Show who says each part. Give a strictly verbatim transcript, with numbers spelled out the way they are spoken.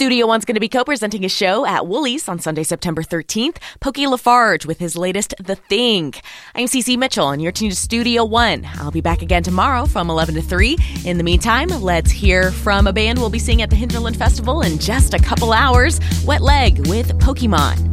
Speaker 1: Studio One's going to be co-presenting a show at Woolies on Sunday, September thirteenth. Pokey LaFarge with his latest The Thing. I'm Cece Mitchell, and you're tuned to Studio One. I'll be back again tomorrow from eleven to three. In the meantime, let's hear from a band we'll be seeing at the Hinterland Festival in just a couple hours. Wet Leg with Pokemon.